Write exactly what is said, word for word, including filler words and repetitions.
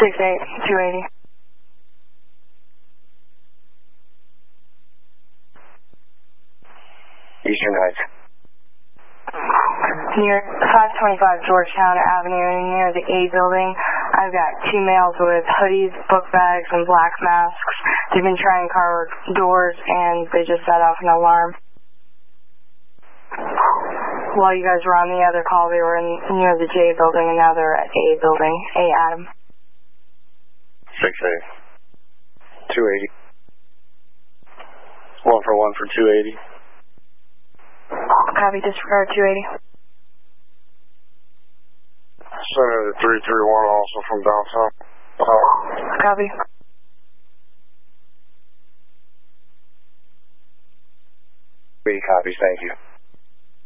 six eight, two eighty. Eastern Heights. Near five twenty-five Georgetown Avenue, near the A building, I've got two males with hoodies, book bags, and black masks. They've been trying car doors, and they just set off an alarm. While you guys were on the other call, they were in near the J building, and now they're at A building. A Adam. six eight. two eighty. One for one for two eighty. Copy, disregard two eighty. Senator three three one also from downtown. Uh, Copy. Three copies, thank you.